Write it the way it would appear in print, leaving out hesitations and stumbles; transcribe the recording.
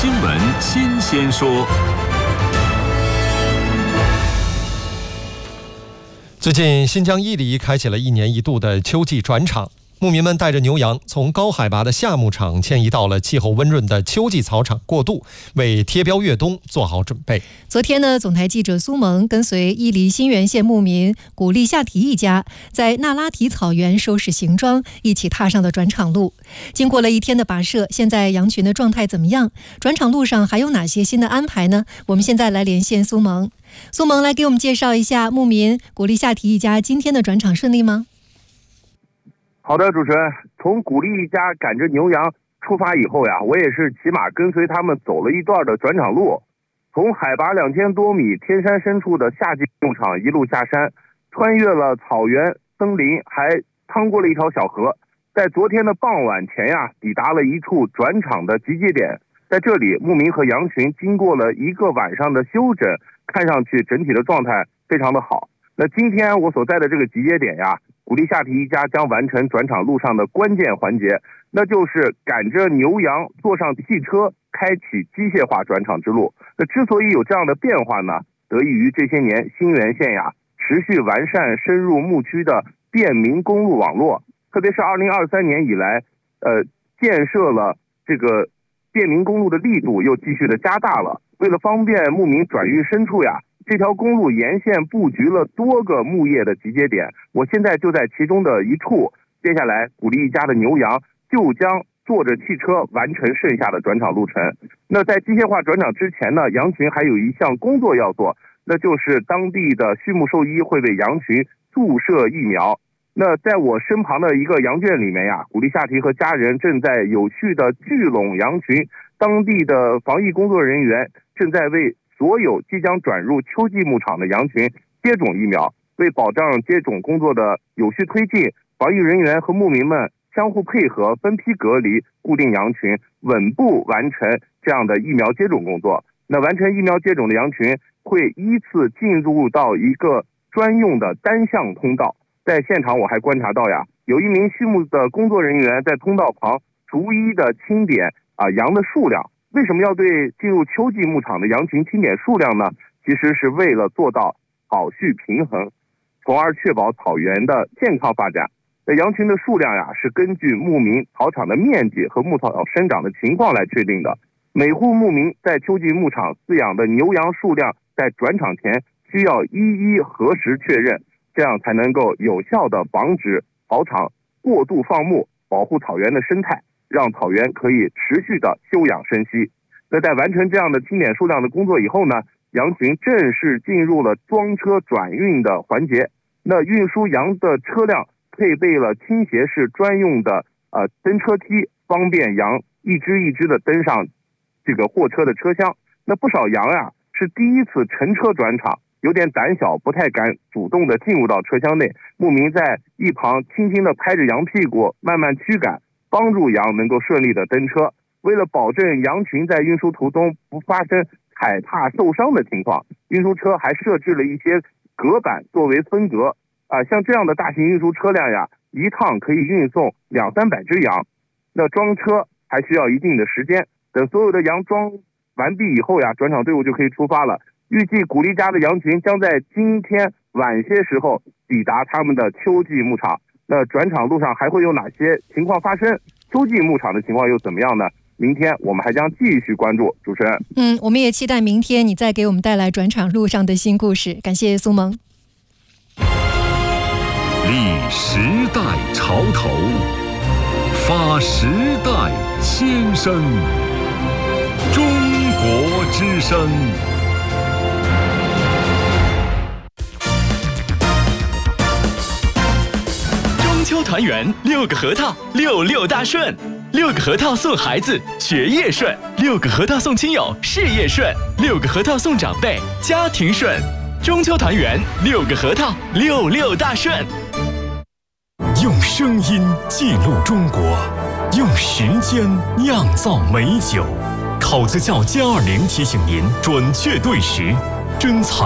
新闻新鲜说。 最近，新疆伊犁开启了1年1度的秋季转场，牧民们带着牛羊从高海拔的夏牧场迁移到了气候温润的秋季草场过渡，为贴标越冬做好准备。 昨天呢，总台记者苏萌跟随伊犁新源县牧民古力夏提一家，在那拉提草原收拾行装，一起踏上了转场路。经过了1天的跋涉，现在羊群的状态怎么样？转场路上还有哪些新的安排呢？我们现在来连线苏萌。苏萌来给我们介绍一下牧民古力夏提一家今天的转场顺利吗？ 好的，主持人，从古力一家赶着牛羊出发以后呀，我也是骑马跟随他们走了一段的转场路，从海拔2000多米天山深处的夏季牧场一路下山，穿越了草原森林，还趟过了一条小河，在昨天的傍晚前呀，抵达了一处转场的集结点。在这里，牧民和羊群经过了1个晚上的休整，看上去整体的状态非常的好。那今天我所在的这个集结点呀，古力夏提一家将完成转场路上的关键环节，那就是赶着牛羊坐上汽车，开启机械化转场之路。那之所以有这样的变化呢，得益于这些年新源县呀持续完善深入牧区的便民公路网络，特别是2023年以来，建设了这个便民公路的力度又继续的加大了。为了方便牧民转运牲畜呀，这条公路沿线布局了多个牧业的集结点，我现在就在其中的一处。接下来，古力一家的牛羊就将坐着汽车完成剩下的转场路程。那在机械化转场之前呢，羊群还有一项工作要做，那就是当地的畜牧兽医会为羊群注射疫苗。那在我身旁的一个羊圈里面呀，古力夏提和家人正在有序的聚拢羊群，当地的防疫工作人员正在为所有即将转入秋季牧场的羊群接种疫苗。为保障接种工作的有序推进，防疫人员和牧民们相互配合，分批隔离，固定羊群，稳步完成这样的疫苗接种工作。那完成疫苗接种的羊群会依次进入到一个专用的单向通道。在现场我还观察到呀，有一名畜牧的工作人员在通道旁逐一的清点羊的数量。为什么要对进入秋季牧场的羊群清点数量呢？其实是为了做到草畜平衡，从而确保草原的健康发展。那羊群的数量呀，是根据牧民草场的面积和牧草生长的情况来确定的。每户牧民在秋季牧场饲养的牛羊数量，在转场前需要一一核实确认，这样才能够有效的防止草场过度放牧，保护草原的生态，让草原可以持续的休养生息。那在完成这样的清点数量的工作以后呢，羊群正式进入了装车转运的环节。那运输羊的车辆配备了倾斜式专用的登车梯，方便羊一只一只的登上这个货车的车厢。那不少羊呀是第一次乘车转场，有点胆小，不太敢主动的进入到车厢内。牧民在一旁轻轻的拍着羊屁股，慢慢驱赶，帮助羊能够顺利的登车。为了保证羊群在运输途中不发生踩踏受伤的情况，运输车还设置了一些隔板作为分隔。像这样的大型运输车辆呀，一趟可以运送200-300只羊。那装车还需要一定的时间，等所有的羊装完毕以后呀，转场队伍就可以出发了。预计古力家的羊群将在今天晚些时候抵达他们的秋季牧场。那转场路上还会有哪些情况发生？秋季牧场的情况又怎么样呢？明天我们还将继续关注。主持人， 我们也期待明天你再给我们带来转场路上的新故事。感谢苏萌。 立时代潮头，发时代先声，中国之声。 中秋团圆，6个核桃，66大顺，6个核桃送孩子学业顺，6个核桃送亲友事业顺，6个核桃送长辈家庭顺。中秋团圆，6个核桃，66大顺。 用声音记录中国，用时间酿造美酒。考子窖歼20提醒您准确对时，珍藏